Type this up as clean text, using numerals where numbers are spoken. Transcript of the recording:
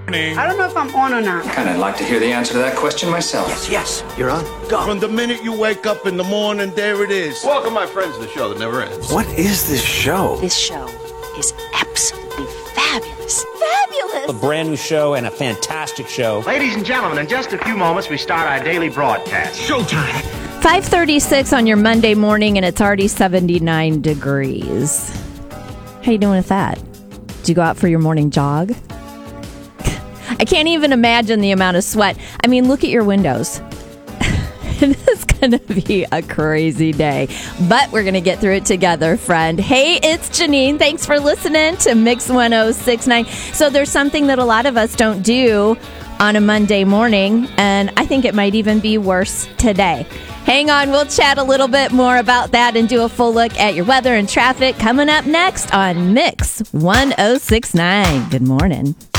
I don't know if I'm on or not. And I'd like to hear the answer to that question myself. Yes, you're on. Go. From the minute you wake up in the morning, there it is. Welcome, my friends, to the show that never ends. What is this show? This show is absolutely fabulous. Fabulous! A brand new show and a fantastic show. Ladies and gentlemen, in just a few moments, we start our daily broadcast. Showtime. 5:36 on your Monday morning, and it's already 79 degrees. How you doing with that? Did you go out for your morning jog? I can't even imagine the amount of sweat. I mean, look at your windows. It's going to be a crazy day, but we're going to get through it together, friend. Hey, it's Janine. Thanks for listening to Mix 1069. So there's something that a lot of us don't do on a Monday morning, and I think it might even be worse today. Hang on, we'll chat a little bit more about that and do a full look at your weather and traffic coming up next on Mix 1069. Good morning.